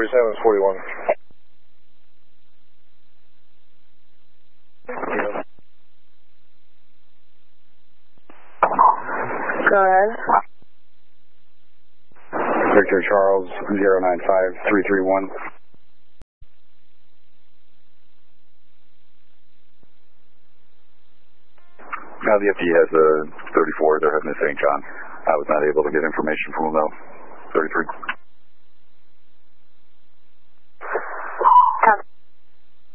4741. Go ahead. Victor Charles 095331. Now the FD has a 34. They're heading to St. John. I was not able to get information from them though. 33.